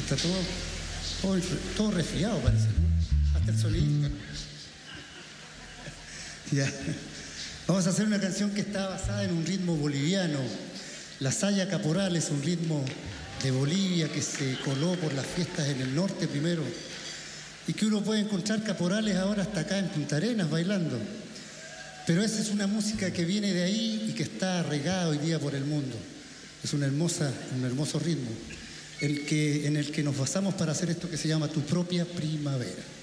Está todo resfriado, parece, ¿no? Hasta el solista. Ya. Vamos a hacer una canción que está basada en un ritmo boliviano. La saya caporal es un ritmo de Bolivia que se coló por las fiestas en el norte primero y que uno puede encontrar caporales ahora hasta acá en Punta Arenas bailando. Pero esa es una música que viene de ahí y que está regada hoy día por el mundo. Es un hermoso ritmo en el que nos basamos para hacer esto que se llama Tu propia primavera.